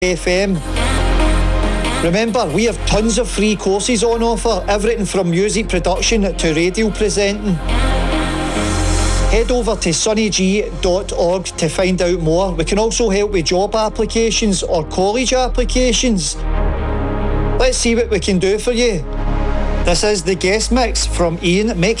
FM. Remember, we have tons of free courses on offer, everything from music production to radio presenting. Head over to sunnyg.org to find out more. We can also help with job applications or college applications. Let's see what we can do for you. This is The Guest Mix from Ian Mc